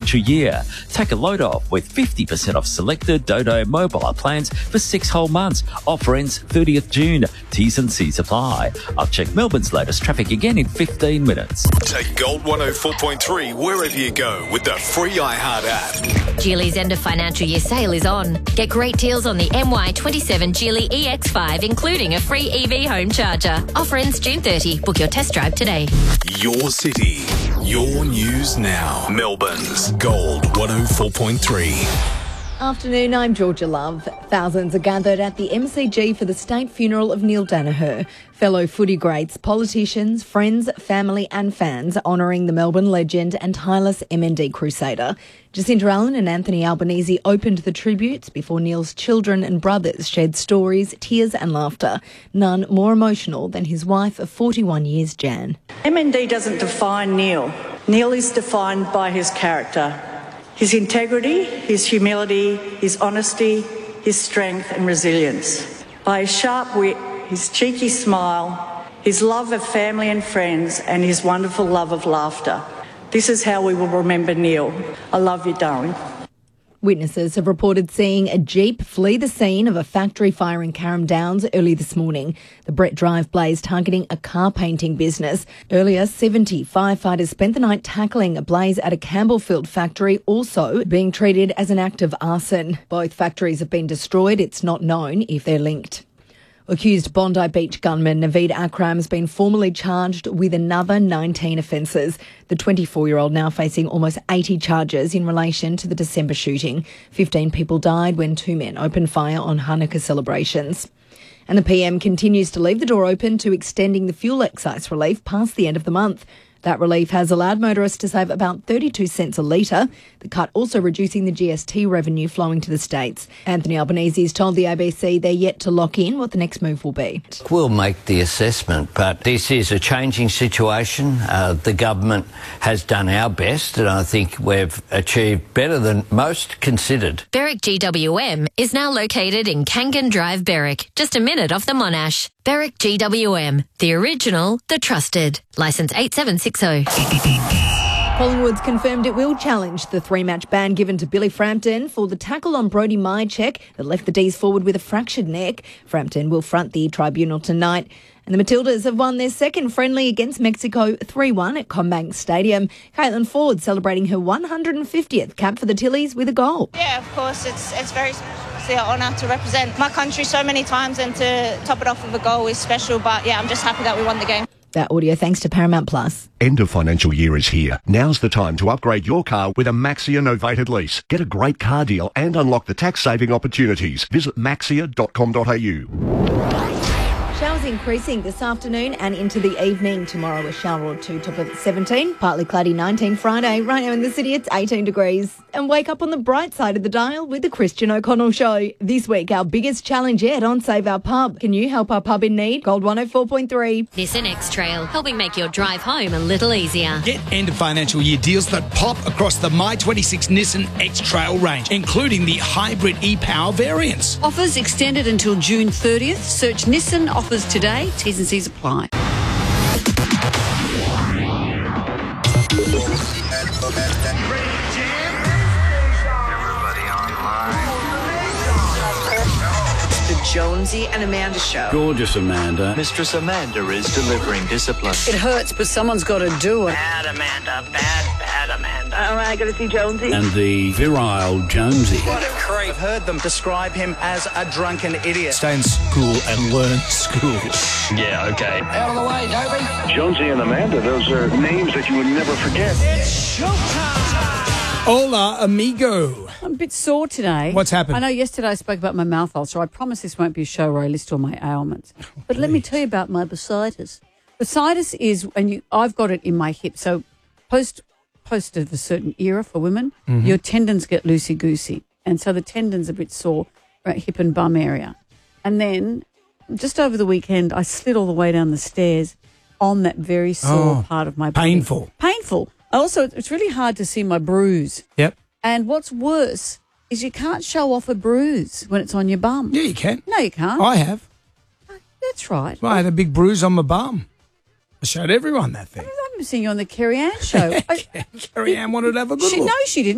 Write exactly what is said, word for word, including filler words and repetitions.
financial year. Take a load off with fifty percent off selected Dodo mobile plans for six whole months. Offer ends thirtieth of June. T's and C's apply. I'll check Melbourne's latest traffic again in fifteen minutes. Take Gold one oh four point three wherever you go with the free iHeart app. Geely's end of financial year sale is on. Get great deals on the M Y twenty-seven Geely E X five, including a free E V home charger. Offer ends June thirtieth. Book your test drive today. Your city, your news now. Melbourne's Gold one oh four point three. Afternoon, I'm Georgia Love. Thousands are gathered at the M C G for the state funeral of Neil Daniher. Fellow footy greats, politicians, friends, family and fans honouring the Melbourne legend and tireless M N D crusader. Jacinta Allen and Anthony Albanese opened the tribute before Neil's children and brothers shared stories, tears and laughter. None more emotional than his wife of forty-one years, Jan. M N D doesn't define Neil. Neil is defined by his character. His integrity, his humility, his honesty, his strength and resilience. By his sharp wit, his cheeky smile, his love of family and friends and his wonderful love of laughter. This is how we will remember Neil. I love you, darling. Witnesses have reported seeing a Jeep flee the scene of a factory fire in Carrum Downs early this morning. The Brett Drive blaze targeting a car painting business. Earlier, seventy firefighters spent the night tackling a blaze at a Campbellfield factory, also being treated as an act of arson. Both factories have been destroyed. It's not known if they're linked. Accused Bondi Beach gunman Naveed Akram has been formally charged with another nineteen offences. The twenty-four-year-old now facing almost eighty charges in relation to the December shooting. fifteen people died when two men opened fire on Hanukkah celebrations. And the P M continues to leave the door open to extending the fuel excise relief past the end of the month. That relief has allowed motorists to save about thirty-two cents a litre, the cut also reducing the G S T revenue flowing to the states. Anthony Albanese has told the A B C they're yet to lock in what the next move will be. We'll make the assessment, but this is a changing situation. Uh, the government has done our best, and I think we've achieved better than most considered. Berwick G W M is now located in Kangan Drive, Berwick, just a minute off the Monash. Berwick G W M, the original, the trusted. Licence eight seven six zero. Collingwood's confirmed it will challenge the three-match ban given to Billy Frampton for the tackle on Brodie Myercheck that left the D's forward with a fractured neck. Frampton will front the tribunal tonight. And the Matildas have won their second friendly against Mexico three one at CommBank Stadium. Caitlin Ford celebrating her one hundred fiftieth cap for the Tillies with a goal. Yeah, of course, it's it's very special. It's an honour to represent my country so many times, and to top it off with a goal is special. But yeah, I'm just happy that we won the game. That audio thanks to Paramount Plus. End of financial year is here. Now's the time to upgrade your car with a Maxia novated lease. Get a great car deal and unlock the tax-saving opportunities. Visit maxia dot com dot a u. Showers increasing this afternoon and into the evening. Tomorrow a shower or two, top of seventeen. Partly cloudy, nineteen Friday. Right now in the city it's eighteen degrees. And wake up on the bright side of the dial with the Christian O'Connell Show. This week our biggest challenge yet on Save Our Pub. Can you help our pub in need? Gold one oh four point three. Nissan X-Trail, helping make your drive home a little easier. Get end of financial year deals that pop across the My twenty-six Nissan X-Trail range, including the hybrid e-Power variants. Offers extended until June thirtieth. Search Nissan offers today. T's and C's apply. Jonesy and Amanda Show. Gorgeous Amanda. Mistress Amanda is delivering discipline. It hurts, but someone's got to do it. Bad Amanda, bad, bad Amanda. All right, got to see Jonesy. And the virile Jonesy. What a creep. I've heard them describe him as a drunken idiot. Stay in school and learn school. Yeah, okay. Out of the way, Toby. Jonesy and Amanda, those are names that you would never forget. It's showtime. Hola, amigo. I'm a bit sore today. What's happened? I know yesterday I spoke about my mouth ulcer. I promise this won't be a show where I list all my ailments. Oh, but let me tell you about my bursitis. Bursitis is, and you, I've got it in my hip. So post post of a certain era for women, mm-hmm. your tendons get loosey-goosey. And so the tendon's a bit sore right hip and bum area. And then just over the weekend, I slid all the way down the stairs on that very sore oh, part of my body. Painful. Painful. Also, it's really hard to see my bruise. Yep. And what's worse is you can't show off a bruise when it's on your bum. Yeah, you can. No, you can't. I have. That's right. Well, I had a big bruise on my bum. I showed everyone that thing. I remember seeing you on the Kerry Ann show. Kerry Ann wanted to have a good she, look. No, she didn't.